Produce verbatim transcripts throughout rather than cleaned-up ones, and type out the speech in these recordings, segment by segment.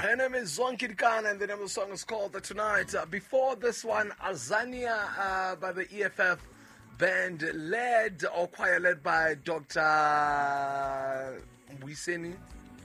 Her name is Zonke Dikana, and the name of the song is called The Tonight. Uh, before this one, Azania uh, by the E F F band, led or choir led by Doctor Mwiseni.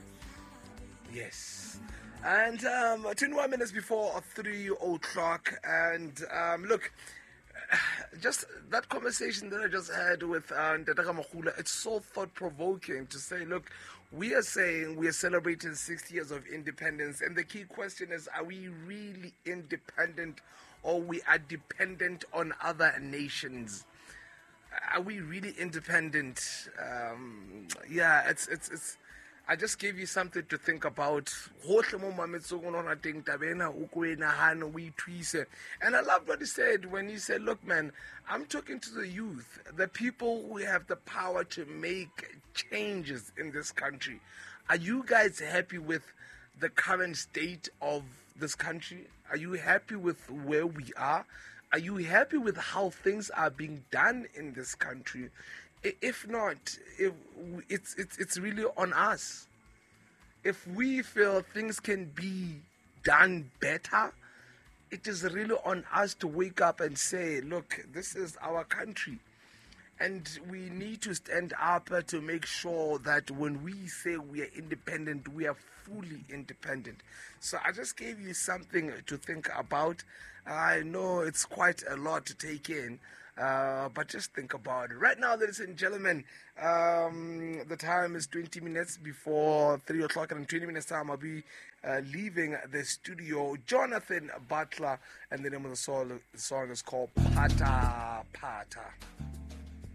Yes. And um, twenty-one minutes before three o'clock. And um, look, just that conversation that I just had with uh, Ndata Makhula, it's so thought-provoking to say, look, we are saying we are celebrating sixty years of independence, and the key question is, are we really independent, or we are dependent on other nations? Are we really independent? Um, yeah, it's it's it's. I just gave you something to think about. And I loved what he said when he said, look, man, I'm talking to the youth, the people who have the power to make changes in this country. Are you guys happy with the current state of this country? Are you happy with where we are? Are you happy with how things are being done in this country? If not, if it's it's it's really on us. If we feel things can be done better, it is really on us to wake up and say, look, this is our country. And we need to stand up to make sure that when we say we are independent, we are fully independent. So I just gave you something to think about. I know it's quite a lot to take in, uh, but just think about it. Right now, ladies and gentlemen, um, the time is twenty minutes before three o'clock, and in twenty minutes time, I'll be uh, leaving the studio. Jonathan Butler, and the name of the song, the song is called Pata Pata.